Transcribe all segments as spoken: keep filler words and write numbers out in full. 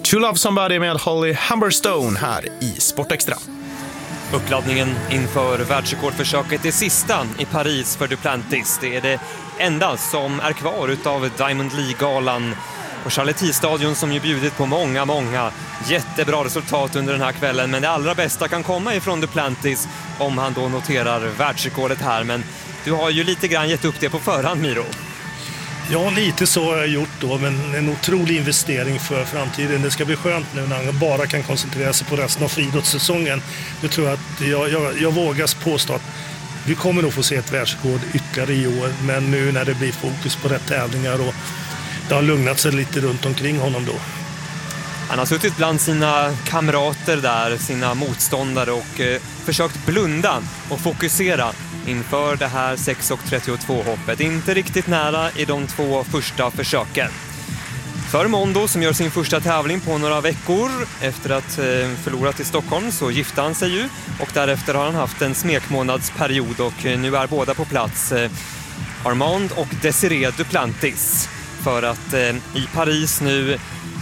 To Love Somebody med Holly Humberstone här i Sportextra. Uppladdningen inför världsrekordförsöket är sista i Paris för Duplantis. Det är det enda som är kvar utav Diamond League-galan på Charletti-stadion, som ju bjudit på många, många jättebra resultat under den här kvällen. Men det allra bästa kan komma ifrån Duplantis om han då noterar världsrekordet här. Men du har ju lite grann gett upp det på förhand, Miro. Ja, lite så har jag gjort då, men en otrolig investering för framtiden. Det ska bli skönt nu när han bara kan koncentrera sig på resten av friidrottssäsongen. Det tror jag att jag, jag, jag vågar påstå att vi kommer nog få se ett världsrekord ytterligare i år, men nu när det blir fokus på rätt tävlingar och det har lugnat sig lite runt omkring honom då. Han har suttit bland sina kamrater där, sina motståndare, och eh, försökt blunda och fokusera inför det här sex trettiotvå-hoppet. Inte riktigt nära i de två första försöken. För Mondo, som gör sin första tävling på några veckor efter att eh, förlorat i Stockholm, så gifte han sig ju. Och därefter har han haft en smekmånadsperiod och eh, nu är båda på plats. Eh, Armand och Desiree Duplantis. För att eh, i Paris nu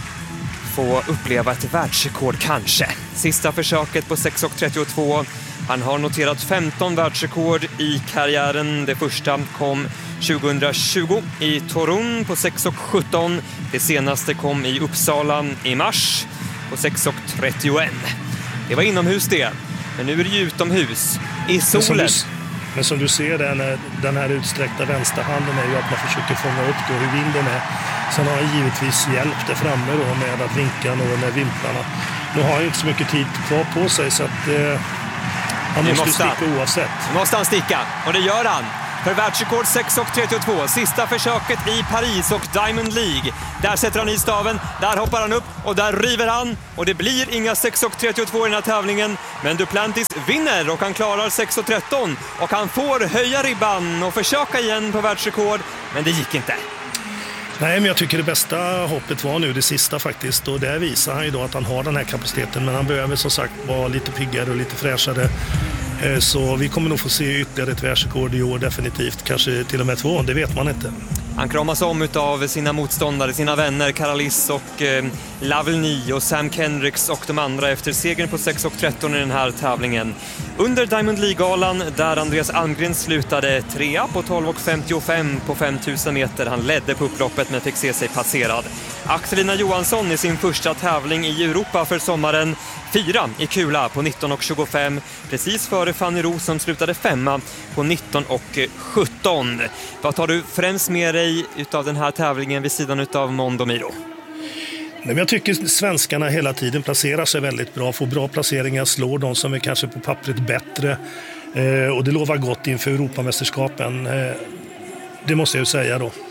få uppleva ett världsrekord kanske. Sista försöket på sex trettiotvå. Han har noterat femton världsrekord i karriären. Det första kom tjugohundratjugo i Torun på sex sjutton. Det senaste kom i Uppsala i mars på sex trettioett. Det var inomhus det, men nu är det ju utomhus i solen. Men som du ser, den, den här utsträckta vänsterhanden är ju att man försöker fånga upp då hur vinden är. Sen har han givetvis hjälpt där framme då med att vinka och med vimplarna. Nu har han ju inte så mycket tid kvar på sig, så att eh, han måste, måste sticka oavsett. Nu måste han sticka, och det gör han. För världsrekord sex trettiotvå, sista försöket i Paris och Diamond League. Där sätter han i staven, där hoppar han upp och där river han. Och det blir inga sex trettiotvå i den här tävlingen. Men Duplantis vinner och han klarar sex tretton. Och han får höja ribban och försöka igen på världsrekord. Men det gick inte. Nej, men jag tycker det bästa hoppet var nu det sista faktiskt. Och där visar han ju då att han har den här kapaciteten. Men han behöver som sagt vara lite piggare och lite fräschare. Så vi kommer nog få se ytterligare ett världsrekord i år definitivt. Kanske till och med två, det vet man inte. Han kramas om av sina motståndare, sina vänner Caralis och eh, Lavellny och Sam Kendricks och de andra efter segern på sex tretton i den här tävlingen. Under Diamond League-galan där Andreas Almgren slutade trea på tolv femtiofem på femtusen meter. Han ledde på upploppet men fick se sig passerad. Axelina Johansson i sin första tävling i Europa för sommaren. Fyra i kula på nitton tjugofem, precis före Fanny Ro som slutade femma på nitton sjutton. Vad tar du främst med dig utav den här tävlingen vid sidan utav Mondo, Miro? Nej, men jag tycker svenskarna hela tiden placerar sig väldigt bra, får bra placeringar, slår de som är kanske på pappret bättre. Eh, och det lovar gott inför Europamästerskapen. Eh, det måste jag ju säga då.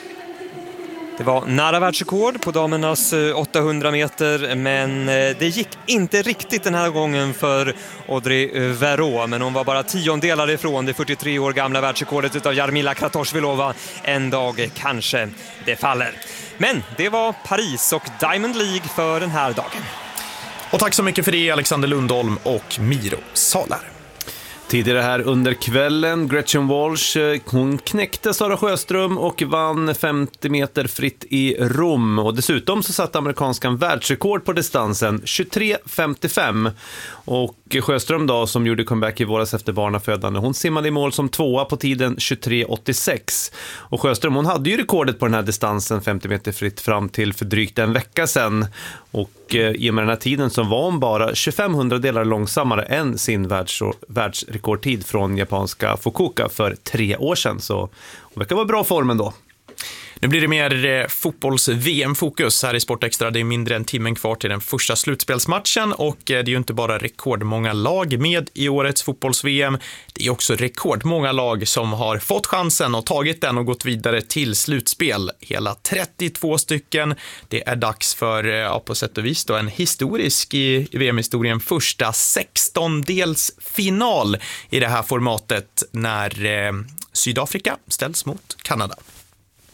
Det var nära världsrekord på damernas åttahundra meter, men det gick inte riktigt den här gången för Audrey Verreaux. Men hon var bara tiondelar ifrån det fyrtiotre år gamla världsrekordet utav Jarmila Kratochvilova. En dag kanske det faller. Men det var Paris och Diamond League för den här dagen. Och tack så mycket för det, Alexander Lundholm och Miro Salar. Tidigare här under kvällen, Gretchen Walsh, hon knäckte Sara Sjöström och vann femtio meter fritt i Rom. Och dessutom så satte amerikanskan världsrekord på distansen, tjugotre femtiofem. Och Sjöström då, som gjorde comeback i våras efter barnafödande, hon simmade i mål som tvåa på tiden tjugotre åttiosex. Och Sjöström, hon hade ju rekordet på den här distansen, femtio meter fritt, fram till för drygt en vecka sedan. Och eh, i och med den här tiden så var hon bara tjugofem hundradelar långsammare än sin världs- världsrekordtid från japanska Fukuoka för tre år sedan. Så hon verkar vara bra formen då. Nu blir det mer eh, fotbolls-V M-fokus här i Sportextra. Det är mindre än timmen kvar till den första slutspelsmatchen och eh, det är ju inte bara rekordmånga lag med i årets fotbolls-V M. Det är också rekordmånga lag som har fått chansen och tagit den och gått vidare till slutspel. Hela trettiotvå stycken. Det är dags för, eh, ja, på sätt och vis då, en historisk i, i V M-historien första sextondelsfinal i det här formatet när eh, Sydafrika ställs mot Kanada.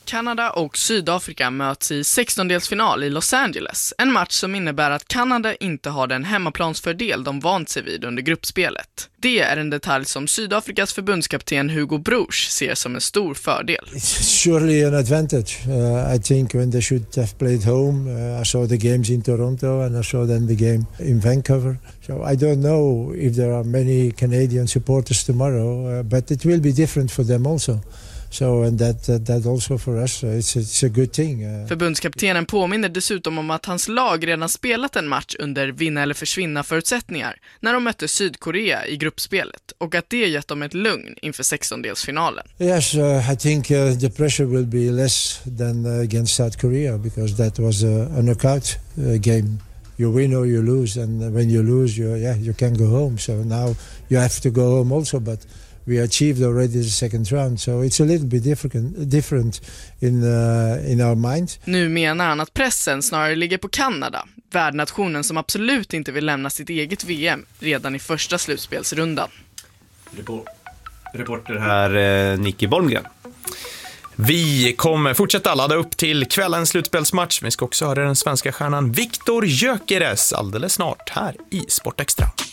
Kanada och Sydafrika möts i sextondelsfinal i Los Angeles. En match som innebär att Kanada inte har den hemmaplansfördel de vant sig vid under gruppspelet. Det är en detalj som Sydafrikas förbundskapten Hugo Broos ser som en stor fördel. It's surely an advantage. Uh, I think when they should have played home, uh, I saw the games in Toronto and I saw then the game in Vancouver. So I don't know if there are many Canadian supporters tomorrow, uh, but it will be different for them also. So and that uh, that also for us uh, it's it's a good thing. Uh. Förbundskaptenen påminner dessutom om att hans lag redan spelat en match under vinna eller försvinna förutsättningar när de mötte Sydkorea i gruppspelet och att det gett dem ett lugn inför sextondelsfinalen. Yes, uh, I think uh, the pressure will be less than uh, against South Korea because that was a, a knockout uh, game. You win or you lose, and when you lose, you yeah you can go home. So now you have to go home also, but we achieved already the second round, so it's a little bit different, different in uh, in our mind. Nu menar han att pressen snarare ligger på Kanada, värdnationen som absolut inte vill lämna sitt eget V M redan i första slutspelsrundan. Reporter här, eh, Nicky Bolmgren. Vi kommer fortsätta ladda upp till kvällens slutspelsmatch. Vi ska också höra den svenska stjärnan Viktor Gyökeres alldeles snart här i Sportextra.